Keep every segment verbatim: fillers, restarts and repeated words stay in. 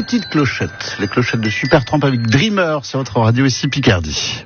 Petites clochettes, les clochettes de Supertramp avec Dreamer sur votre radio ici Picardie.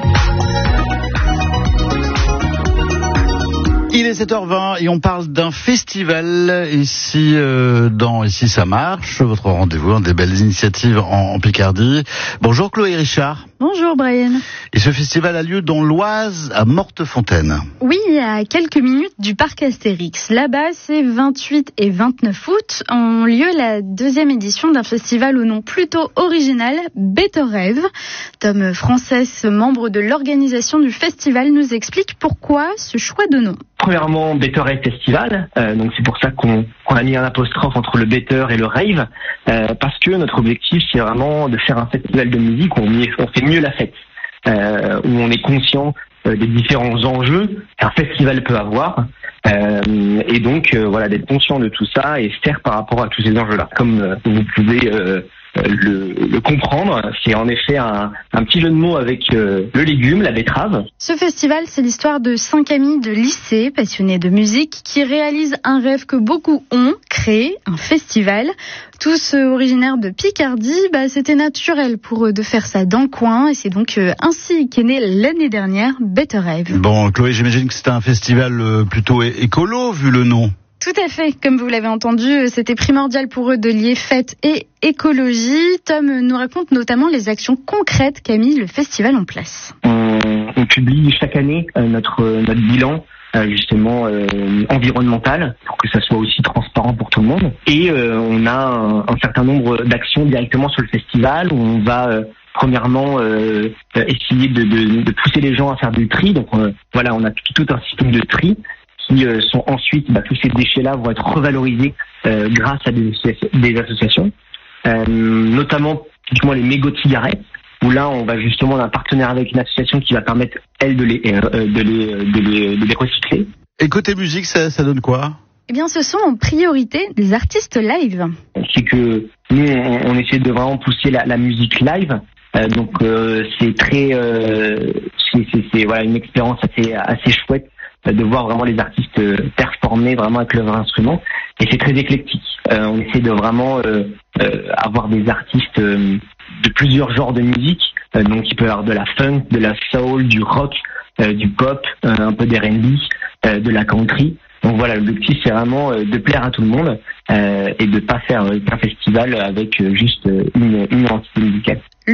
Il est sept heures vingt et on parle d'un festival ici euh, dans Ici ça marche, votre rendez-vous, hein, des belles initiatives en, en Picardie. Bonjour Chloé Richard. Bonjour Brian. Et ce festival a lieu dans l'Oise à Mortefontaine. Oui, à quelques minutes du parc Astérix. Là-bas, c'est vingt-huit et vingt-neuf août, ont lieu la deuxième édition d'un festival au nom plutôt original, Better Rêve. Tom Frances, membre de l'organisation du festival, nous explique pourquoi ce choix de nom. Premièrement, Better Rave Festival, euh, donc c'est pour ça qu'on, qu'on a mis un apostrophe entre le Better et le Rave, euh, parce que notre objectif c'est vraiment de faire un festival de musique où on, y, on fait mieux la fête, euh, où on est conscient euh, des différents enjeux qu'un festival peut avoir, euh, et donc euh, voilà, d'être conscient de tout ça et faire par rapport à tous ces enjeux-là. Comme euh, vous pouvez euh, Le, le comprendre, c'est en effet un, un petit jeu de mots avec euh, le légume, la betterave. Ce festival, c'est l'histoire de cinq amis de lycée passionnés de musique qui réalisent un rêve que beaucoup ont, créer un festival. Tous euh, originaires de Picardie, bah, c'était naturel pour eux de faire ça dans le coin et c'est donc euh, ainsi qu'est né l'année dernière Better Rave. Bon Chloé, j'imagine que c'était un festival euh, plutôt é- écolo vu le nom. Tout à fait. Comme vous l'avez entendu, c'était primordial pour eux de lier fête et écologie. Tom nous raconte notamment les actions concrètes qu'a mis le festival en place. On, on publie chaque année euh, notre, notre bilan euh, justement euh, environnemental pour que ça soit aussi transparent pour tout le monde. Et euh, on a un, un certain nombre d'actions directement sur le festival où on va euh, premièrement euh, essayer de, de, de pousser les gens à faire du tri. Donc euh, voilà, on a tout, tout un système de tri qui euh, sont ensuite, bah, tous ces déchets-là vont être revalorisés euh, grâce à des, des associations, euh, notamment typiquement les mégots de cigarettes, où là on va justement, on a un partenaire avec une association qui va permettre, elle, de les, euh, de les, de les, de les recycler. Et côté musique, ça, ça donne quoi ? Eh bien, ce sont en priorité des artistes live. C'est que nous, on, on essaie de vraiment pousser la, la musique live. Euh, donc euh, c'est très, euh, c'est, c'est, c'est voilà une expérience assez, assez chouette de voir vraiment les artistes performer vraiment avec leurs instruments, et c'est très éclectique. Euh, on essaie de vraiment euh, euh, avoir des artistes euh, de plusieurs genres de musique, euh, donc il peut y avoir de la funk, de la soul, du rock, euh, du pop, euh, un peu d'R and B, euh, de la country. Donc voilà, l'objectif c'est vraiment euh, de plaire à tout le monde euh, et de pas faire euh, un festival avec euh, juste une, une entité musicale.